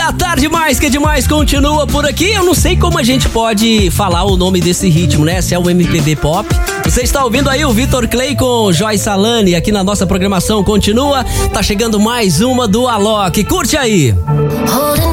a Tarde Mais que Demais continua por aqui. Eu não sei como a gente pode falar o nome desse ritmo, né? Se é o MPB Pop. Você está ouvindo aí o Vitor Clay com Joyce Alane aqui na nossa programação. Continua, tá chegando mais uma do Alok. Curte aí.